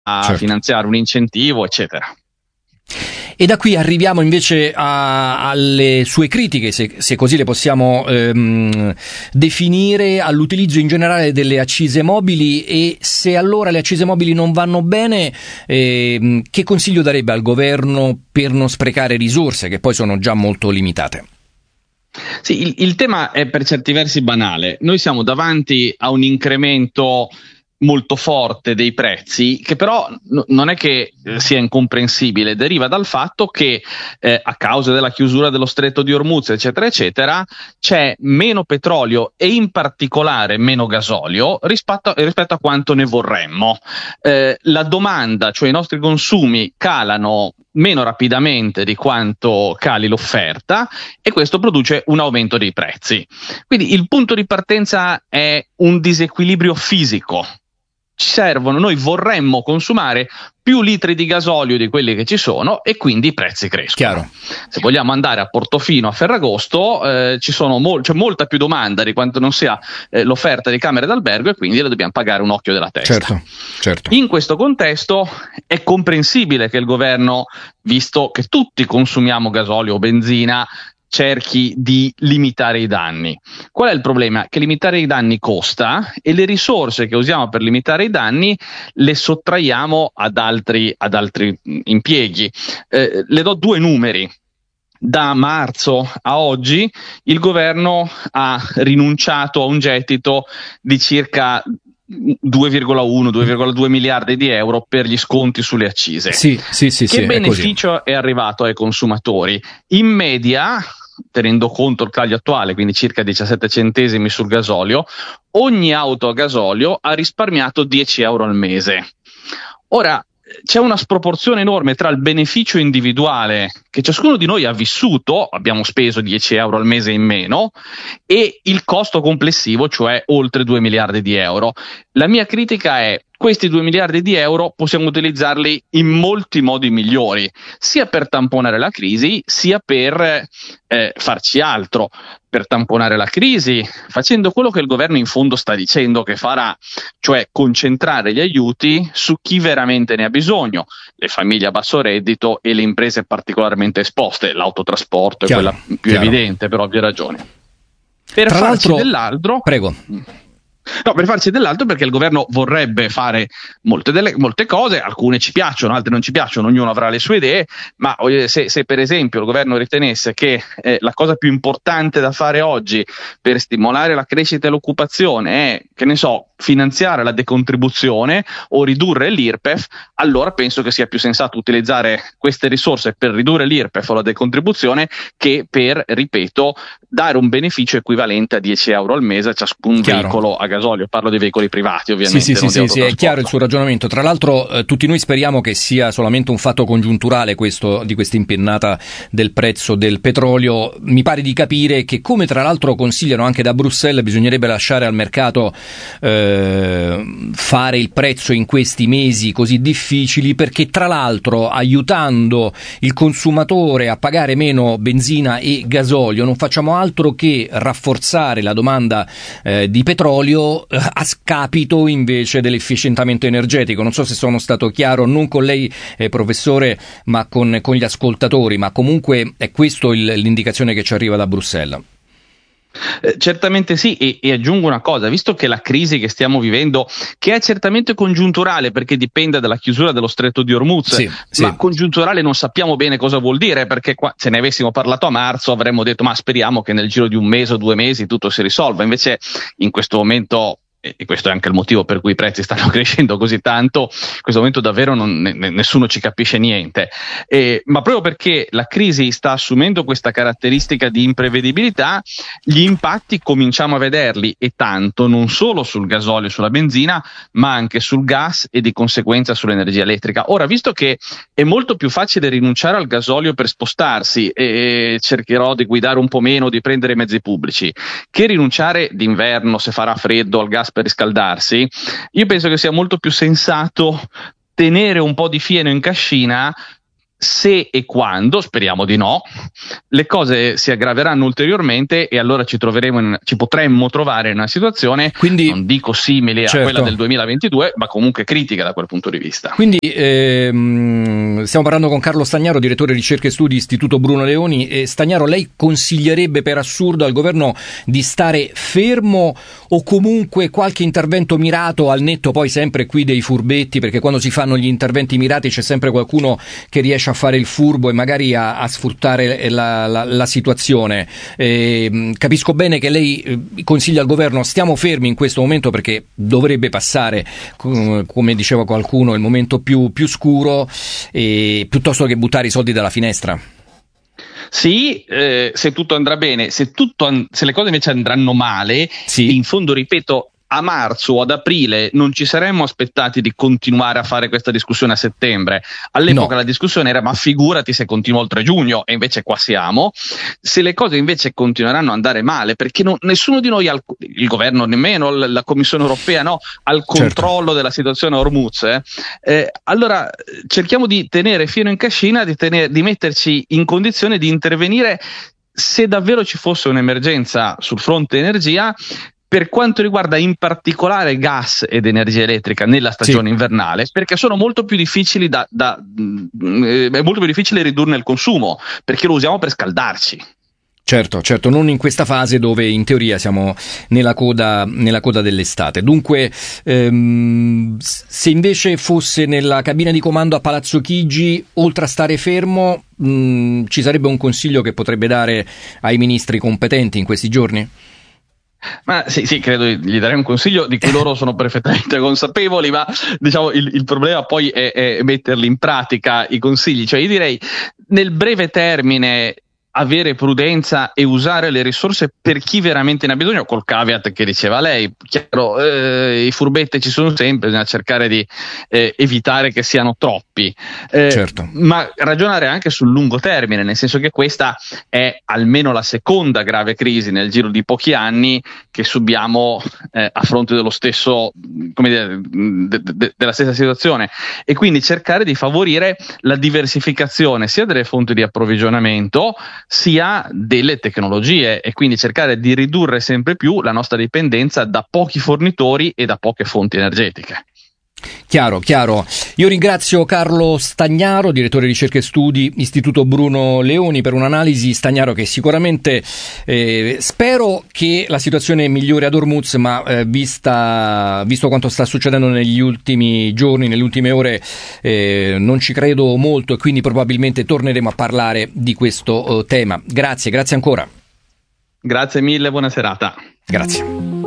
certo, finanziare un incentivo, eccetera. E da qui arriviamo invece alle sue critiche, se così le possiamo definire, all'utilizzo in generale delle accise mobili, e se allora le accise mobili non vanno bene, che consiglio darebbe al governo per non sprecare risorse che poi sono già molto limitate? Sì, il tema è per certi versi banale. Noi siamo davanti a un incremento molto forte dei prezzi, che però non è che sia incomprensibile, deriva dal fatto che a causa della chiusura dello stretto di Hormuz, eccetera eccetera, c'è meno petrolio e in particolare meno gasolio rispetto a quanto ne vorremmo. La domanda, cioè i nostri consumi, calano meno rapidamente di quanto cali l'offerta, e questo produce un aumento dei prezzi. Quindi il punto di partenza è un disequilibrio fisico. Noi vorremmo consumare più litri di gasolio di quelli che ci sono, e quindi i prezzi crescono. Chiaro. Se vogliamo andare a Portofino, a Ferragosto, c'è molta più domanda di quanto non sia l'offerta di camere d'albergo, e quindi le dobbiamo pagare un occhio della testa. Certo, certo. In questo contesto è comprensibile che il governo, visto che tutti consumiamo gasolio o benzina, cerchi di limitare i danni. Qual è il problema? Che limitare i danni costa, e le risorse che usiamo per limitare i danni le sottraiamo ad altri impieghi. Le do due numeri. Da marzo a oggi il governo ha rinunciato a un gettito di circa 2,2 miliardi di euro per gli sconti sulle accise. Sì, che beneficio è arrivato ai consumatori? In media, tenendo conto il taglio attuale, quindi circa 17 centesimi sul gasolio, ogni auto a gasolio ha risparmiato 10 euro al mese. Ora, c'è una sproporzione enorme tra il beneficio individuale che ciascuno di noi ha vissuto, abbiamo speso 10 euro al mese in meno, e il costo complessivo, cioè oltre 2 miliardi di euro. La mia critica è: questi 2 miliardi di euro possiamo utilizzarli in molti modi migliori, sia per tamponare la crisi, sia per farci altro. Per tamponare la crisi, facendo quello che il governo in fondo sta dicendo che farà, cioè concentrare gli aiuti su chi veramente ne ha bisogno, le famiglie a basso reddito e le imprese particolarmente esposte. L'autotrasporto è quella più evidente, per ovvie ragioni. Per farci dell'altro, prego. No, per farci dell'altro, perché il governo vorrebbe fare molte cose, alcune ci piacciono, altre non ci piacciono, ognuno avrà le sue idee, ma se per esempio il governo ritenesse che la cosa più importante da fare oggi per stimolare la crescita e l'occupazione è, che ne so, finanziare la decontribuzione o ridurre l'IRPEF, allora penso che sia più sensato utilizzare queste risorse per ridurre l'IRPEF o la decontribuzione che per, ripeto, dare un beneficio equivalente a 10 euro al mese a ciascun veicolo a gasolio. Parlo dei veicoli privati, ovviamente. Sì, è chiaro il suo ragionamento. Tra l'altro tutti noi speriamo che sia solamente un fatto congiunturale questo, di questa impennata del prezzo del petrolio. Mi pare di capire che, come tra l'altro consigliano anche da Bruxelles, bisognerebbe lasciare al mercato fare il prezzo in questi mesi così difficili, perché tra l'altro, aiutando il consumatore a pagare meno benzina e gasolio, non facciamo altro che rafforzare la domanda di petrolio a scapito invece dell'efficientamento energetico. Non so se sono stato chiaro, non con lei professore, ma con gli ascoltatori, ma comunque è questo l'indicazione che ci arriva da Bruxelles. Certamente sì, e aggiungo una cosa: visto che la crisi che stiamo vivendo, che è certamente congiunturale perché dipende dalla chiusura dello stretto di Hormuz, ma congiunturale non sappiamo bene cosa vuol dire, perché se ne avessimo parlato a marzo avremmo detto ma speriamo che nel giro di un mese o 2 mesi tutto si risolva. Invece in questo momento, e questo è anche il motivo per cui i prezzi stanno crescendo così tanto, in questo momento davvero nessuno ci capisce niente, ma proprio perché la crisi sta assumendo questa caratteristica di imprevedibilità, gli impatti cominciamo a vederli, e tanto, non solo sul gasolio e sulla benzina, ma anche sul gas e di conseguenza sull'energia elettrica. Ora, visto che è molto più facile rinunciare al gasolio per spostarsi, e cercherò di guidare un po' meno, di prendere i mezzi pubblici, che rinunciare d'inverno, se farà freddo, al gas per riscaldarsi, io penso che sia molto più sensato tenere un po' di fieno in cascina, se e quando, speriamo di no, le cose si aggraveranno ulteriormente e allora ci potremmo trovare in una situazione, quindi, non dico simile a quella del 2022, ma comunque critica da quel punto di vista. Quindi stiamo parlando con Carlo Stagnaro, direttore ricerche e studi Istituto Bruno Leoni. Stagnaro, lei consiglierebbe per assurdo al governo di stare fermo o comunque qualche intervento mirato, al netto poi sempre qui dei furbetti, perché quando si fanno gli interventi mirati c'è sempre qualcuno che riesce a fare il furbo e magari a sfruttare la situazione. Capisco bene che lei consiglia al governo stiamo fermi in questo momento perché dovrebbe passare, come diceva qualcuno, il momento più scuro, piuttosto che buttare i soldi dalla finestra. Sì, se tutto andrà bene, se le cose invece andranno male, sì. In fondo, ripeto, a marzo o ad aprile non ci saremmo aspettati di continuare a fare questa discussione a settembre. All'epoca la discussione era ma figurati se continua oltre giugno, e invece qua siamo. Se le cose invece continueranno ad andare male, perché nessuno di noi, il governo nemmeno, la Commissione europea no, ha il controllo della situazione a Hormuz, allora cerchiamo di tenere fino in cascina, di metterci in condizione di intervenire se davvero ci fosse un'emergenza sul fronte energia. Per quanto riguarda in particolare gas ed energia elettrica nella stagione invernale, perché sono molto più difficili è molto più difficile ridurne il consumo, perché lo usiamo per scaldarci. Certo, non in questa fase dove in teoria siamo nella coda dell'estate. Dunque, se invece fosse nella cabina di comando a Palazzo Chigi, oltre a stare fermo, ci sarebbe un consiglio che potrebbe dare ai ministri competenti in questi giorni? Ma sì, credo gli darei un consiglio di cui loro sono perfettamente consapevoli, ma diciamo il problema poi è metterli in pratica i consigli. Cioè io direi nel breve termine avere prudenza e usare le risorse per chi veramente ne ha bisogno, col caveat che diceva lei. Chiaro, i furbetti ci sono sempre, bisogna cercare di evitare che siano troppi, ma ragionare anche sul lungo termine, nel senso che questa è almeno la seconda grave crisi nel giro di pochi anni che subiamo a fronte dello stesso, come dire, della stessa situazione, e quindi cercare di favorire la diversificazione sia delle fonti di approvvigionamento sia delle tecnologie, e quindi cercare di ridurre sempre più la nostra dipendenza da pochi fornitori e da poche fonti energetiche. Chiaro. Io ringrazio Carlo Stagnaro, direttore ricerche e studi Istituto Bruno Leoni, per un'analisi. Stagnaro, che sicuramente spero che la situazione migliori ad Hormuz, ma visto quanto sta succedendo negli ultimi giorni, nelle ultime ore, non ci credo molto, e quindi probabilmente torneremo a parlare di questo tema. Grazie ancora. Grazie mille, buona serata. Grazie.